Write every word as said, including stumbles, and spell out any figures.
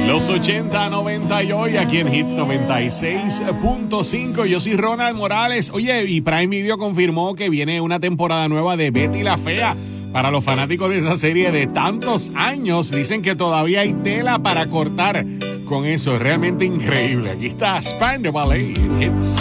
Los ochenta, noventa y hoy aquí en Hits noventa y seis punto cinco. Yo soy Ronald Morales. Oye, y Prime Video confirmó que viene una temporada nueva de Betty la Fea. Para los fanáticos de esa serie de tantos años, dicen que todavía hay tela para cortar con eso. Es realmente increíble. Aquí está Spandau Ballet en Hits.